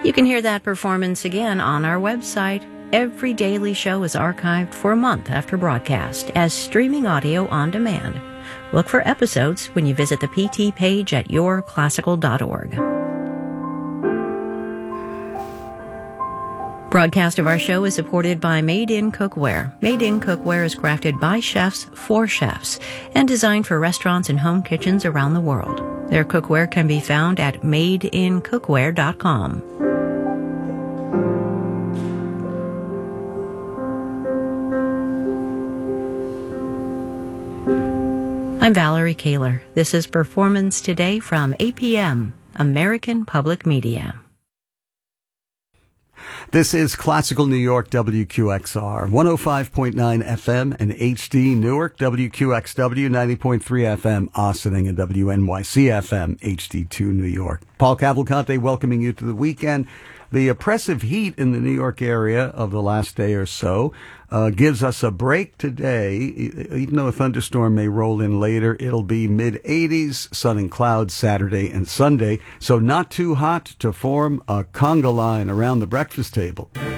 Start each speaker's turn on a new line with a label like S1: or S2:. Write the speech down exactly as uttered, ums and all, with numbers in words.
S1: You can hear that performance again on our website. Every daily show is archived for a month after broadcast as streaming audio on demand. Look for episodes when you visit the P T page at your classical dot org. Broadcast of our show is supported by Made in Cookware. Made in Cookware is crafted by chefs for chefs and designed for restaurants and home kitchens around the world. Their cookware can be found at made in cookware dot com. I'm Valerie Kaler. This is Performance Today from A P M, American Public Media.
S2: This is Classical New York, W Q X R, one oh five point nine F M and H D Newark, W Q X W, ninety point three F M, Ossining, and W N Y C F M, H D two New York. Paul Cavalcante welcoming you to the weekend. The oppressive heat in the New York area of the last day or so uh, gives us a break today. Even though a thunderstorm may roll in later, it'll be mid eighties, sun and clouds Saturday and Sunday. So not too hot to form a conga line around the breakfast table.